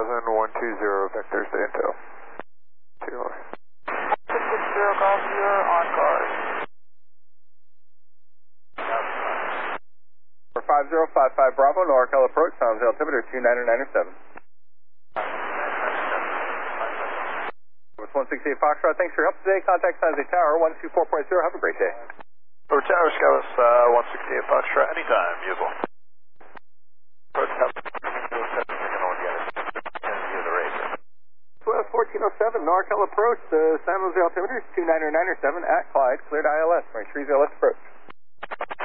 120 vectors to Intel. 660 Golf, you're on guard. For 5055 Bravo, NorCal approach, San Jose altimeter 2997. With 168 Foxtrot, thanks for your help today. Contact San Jose Tower 124.0. Have a great day. Over Tower, Scouts 168 Foxtrot, anytime, beautiful. Approach Tower, 1407 NorCal approach, San Jose altimeter 2997 at Clyde, cleared ILS, Marine 30 left approach.